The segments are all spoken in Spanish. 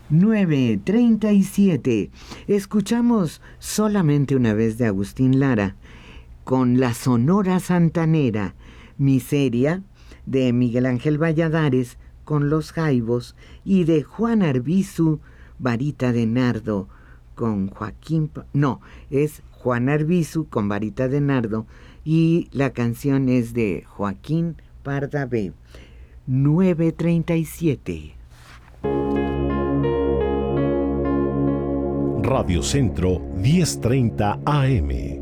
9:37. Escuchamos Solamente una vez de Agustín Lara, con la Sonora Santanera, Miseria, de Miguel Ángel Valladares, con Los Jaivos, y de Juan Arbizu, Varita de Nardo, con Joaquín... No, es Juan Arbizu con Varita de Nardo, y la canción es de Joaquín Pardavé. 9:37. Radio Centro 1030 AM.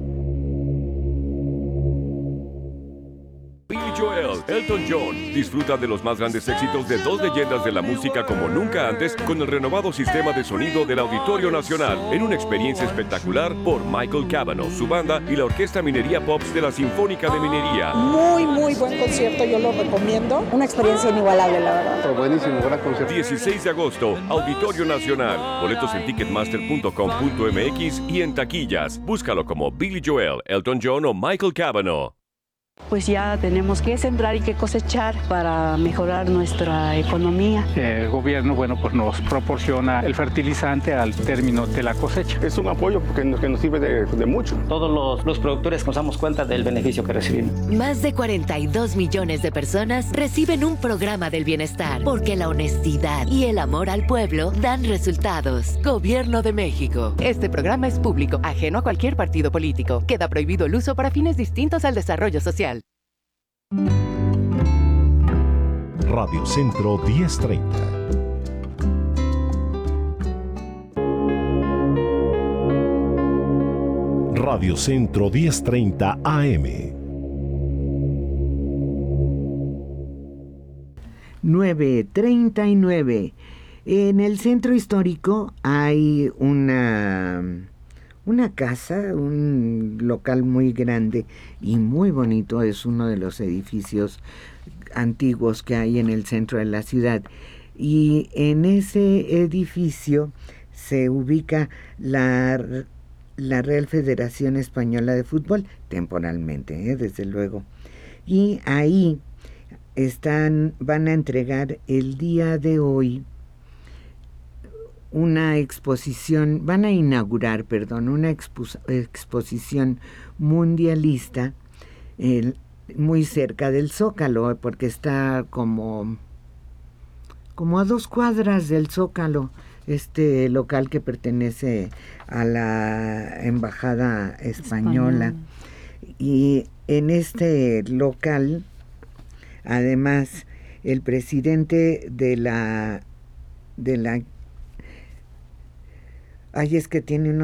Billy Joel, Elton John. Disfruta de los más grandes éxitos de dos leyendas de la música como nunca antes con el renovado sistema de sonido del Auditorio Nacional en una experiencia espectacular por Michael Cavanaugh, su banda y la Orquesta Minería Pops de la Sinfónica de Minería. Muy buen concierto, yo lo recomiendo. Una experiencia inigualable, la verdad. Pero buenísimo, gran concierto. 16 de agosto, Auditorio Nacional. Boletos en ticketmaster.com.mx y en taquillas. Búscalo como Billy Joel, Elton John o Michael Cavanaugh. Pues ya tenemos que sembrar y que cosechar para mejorar nuestra economía. El gobierno, pues nos proporciona el fertilizante al término de la cosecha. Es un apoyo que nos sirve de mucho. Todos los productores nos damos cuenta del beneficio que recibimos. Más de 42 millones de personas reciben un programa del bienestar, porque la honestidad y el amor al pueblo dan resultados. Gobierno de México. Este programa es público, ajeno a cualquier partido político. Queda prohibido el uso para fines distintos al desarrollo social. Radio Centro 1030. Radio Centro 1030 AM. 9:39. En el centro histórico hay una casa, un local muy grande y muy bonito. Es uno de los edificios antiguos que hay en el centro de la ciudad. Y en ese edificio se ubica la Real Federación Española de Fútbol, temporalmente, desde luego. Y ahí van a entregar el día de hoy una exposición, van a inaugurar, una exposición mundialista muy cerca del Zócalo, porque está como a 2 cuadras del Zócalo, este local que pertenece a la Embajada Española. Y en este local, además, el presidente de la es que tiene